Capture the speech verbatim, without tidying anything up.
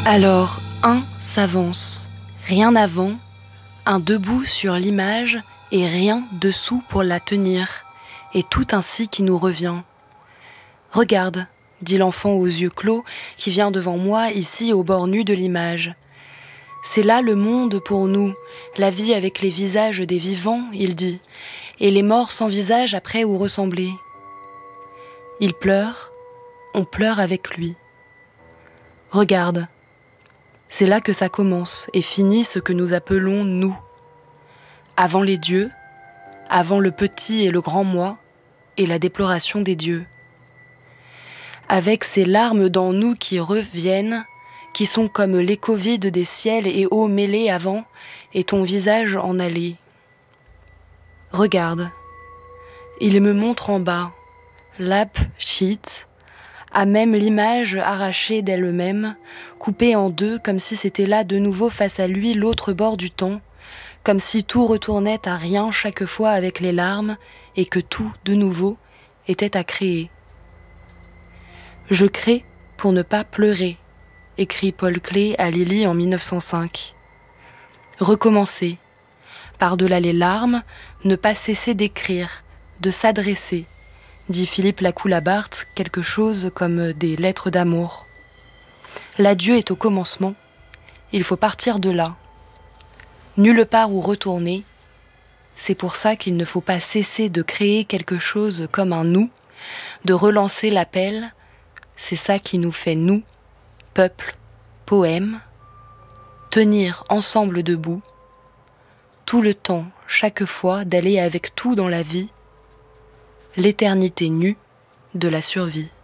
Alors, un s'avance, rien avant, un debout sur l'image et rien dessous pour la tenir, et tout ainsi qui nous revient. Regarde, dit l'enfant aux yeux clos qui vient devant moi ici au bord nu de l'image. C'est là le monde pour nous, la vie avec les visages des vivants, il dit, et les morts sans visage après où ressembler. Il pleure, on pleure avec lui. Regarde, c'est là que ça commence et finit ce que nous appelons nous. Avant les dieux, avant le petit et le grand moi, et la déploration des dieux. Avec ces larmes dans nous qui reviennent, qui sont comme l'écho vide des ciels et eaux mêlées avant, et ton visage en allée. Regarde, il me montre en bas, lap, shit, à même l'image arrachée d'elle-même, coupée en deux comme si c'était là de nouveau face à lui l'autre bord du temps, comme si tout retournait à rien chaque fois avec les larmes et que tout, de nouveau, était à créer. Je crée pour ne pas pleurer, écrit Paul Klee à Lily en mille neuf cent cinq. Recommencer, par-delà les larmes, ne pas cesser d'écrire, de s'adresser, dit Philippe Lacoue-Labarthe, quelque chose comme des lettres d'amour. L'adieu est au commencement, il faut partir de là. Nulle part où retourner, c'est pour ça qu'il ne faut pas cesser de créer quelque chose comme un nous, de relancer l'appel, c'est ça qui nous fait nous, peuple, poème, tenir ensemble debout, tout le temps, chaque fois, d'aller avec tout dans la vie, l'éternité nue de la survie.